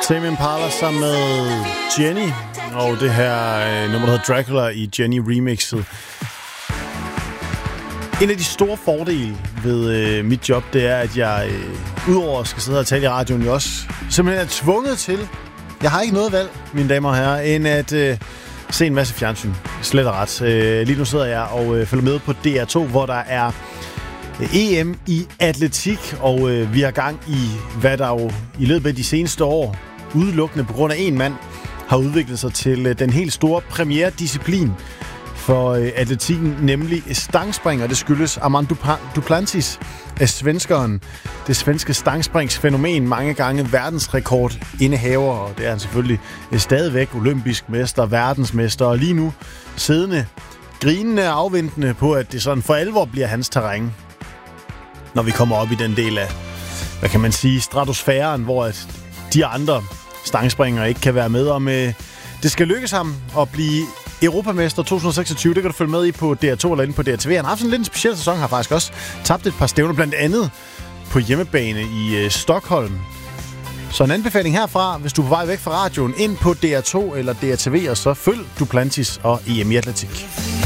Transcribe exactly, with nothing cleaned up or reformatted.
Tame Impala sammen med Jenny, og det her øh, nummer, der hedder Dracula i Jenny remixet. En af de store fordele ved øh, mit job, det er, at jeg øh, udover at skal sidde og tale i radioen, jo også simpelthen er tvunget til, jeg har ikke noget valg, mine damer og herrer, end at øh, se en masse fjernsyn. Slet og ret. Øh, lige nu sidder jeg og øh, følger med på D R to, hvor der er E M i atletik, og øh, vi har gang i, hvad der jo i løbet af de seneste år, udelukkende på grund af en mand, har udviklet sig til øh, den helt store premiere-disciplin for øh, atletikken, nemlig stangspring, og det skyldes Armand Duplantis af svenskeren. Det svenske stangspringsfænomen, mange gange verdensrekord indehaver, og det er han selvfølgelig øh, stadigvæk olympisk mester, verdensmester, og lige nu siddende, grinende og afventende på, at det sådan for alvor bliver hans terræn, når vi kommer op i den del af, hvad kan man sige, stratosfæren, hvor at de andre stangspringere ikke kan være med, om øh, det skal lykkes ham at blive europamester to tusind og seksogtyve. Det kan du følge med i på D R to eller inde på D R T V. Han har haft en lidt en speciel sæson, har faktisk også tabt et par stævner, blandt andet på hjemmebane i øh, Stockholm. Så en anbefaling herfra, hvis du er på vej væk fra radioen, ind på D R to eller D R T V, og så følg Duplantis og E M i atletik.